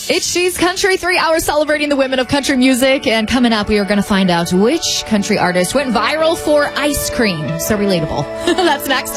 It's She's Country, 3 hours celebrating the women of country music. And coming up, we are going to find out which country artist went viral for ice cream. So relatable. That's next.